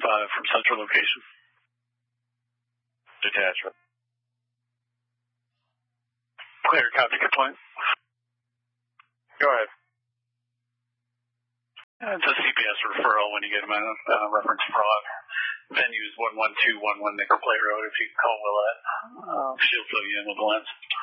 from central location. Detachment. Clear, copy, good point. Go ahead. It's a CPS referral when you get them a reference fraud. Venue's 11211 Nickel Plate Road if you can call Willette. She'll fill you in with the lens.